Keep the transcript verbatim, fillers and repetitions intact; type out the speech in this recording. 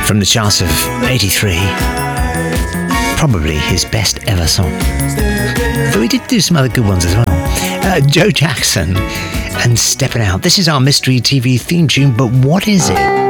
from the charts of eighty-three. Probably his best ever song. Though he did do some other good ones as well. Uh, Joe Jackson and Stepping Out. This is our Mystery T V theme tune, but what is it?